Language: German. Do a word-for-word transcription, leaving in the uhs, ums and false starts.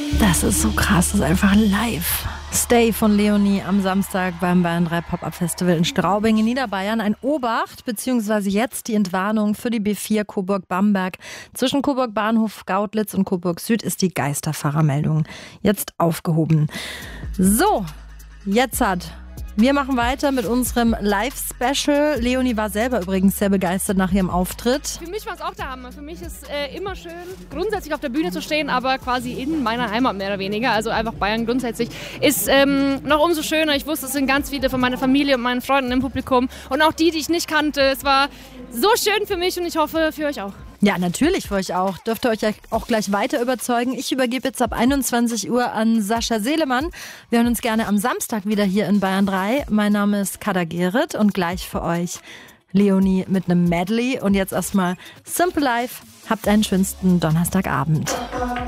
Das ist so krass, das ist einfach live. Stay von Leonie am Samstag beim Bayern drei Pop-Up Festival in Straubing in Niederbayern. Ein Obacht, beziehungsweise jetzt die Entwarnung für die B vier Coburg-Bamberg. Zwischen Coburg Bahnhof, Gautlitz und Coburg Süd ist die Geisterfahrermeldung jetzt aufgehoben. So, jetzt hat... Wir machen weiter mit unserem Live-Special. Leonie war selber übrigens sehr begeistert nach ihrem Auftritt. Für mich war es auch der Hammer. Für mich ist äh, immer schön, grundsätzlich auf der Bühne zu stehen, aber quasi in meiner Heimat mehr oder weniger. Also einfach Bayern grundsätzlich ist ähm, noch umso schöner. Ich wusste, es sind ganz viele von meiner Familie und meinen Freunden im Publikum und auch die, die ich nicht kannte. Es war so schön für mich und ich hoffe für euch auch. Ja, natürlich für euch auch. Dürft ihr euch ja auch gleich weiter überzeugen. Ich übergebe jetzt ab einundzwanzig Uhr an Sascha Seelemann. Wir hören uns gerne am Samstag wieder hier in Bayern drei. Mein Name ist Kada Gerrit und gleich für euch Leonie mit einem Medley. Und jetzt erstmal Simple Life. Habt einen schönsten Donnerstagabend.